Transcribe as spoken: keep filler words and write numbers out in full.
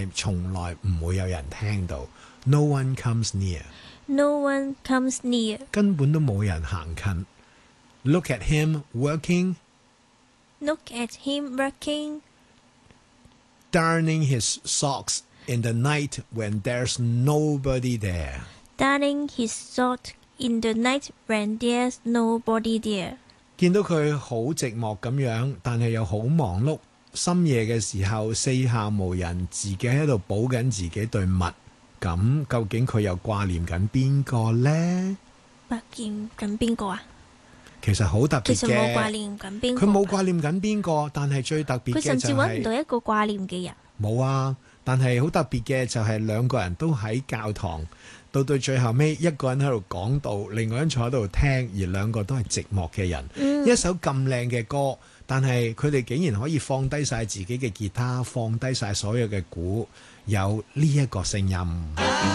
係從來唔會有人聽到。No one comes near， No one comes near， 根本都冇人行近。Look at him working， Look at him working， darning his socks in the night when there's nobody there。 darning his socks in the night when there's nobody there。 見到佢好寂寞咁樣，但係又好忙碌。深夜嘅時候四下無人，自己喺度補緊自己對襪。咁究竟佢又掛念緊邊個呢？ 掛念緊邊個啊？ 其實好特別嘅。 其實冇掛念緊邊個。 佢冇掛念緊邊個，但係最特別嘅就係、 佢甚至揾唔到一個掛念嘅人。 冇啊！但係好特別嘅就係兩個人都喺教堂，到到最後尾一個人喺度講道，另外一人坐喺度聽，而兩個都係寂寞嘅人。 嗯、 一首咁靚嘅歌，但係佢哋竟然可以放低晒自己嘅吉他，放低晒所有嘅鼓，有呢一個聲音。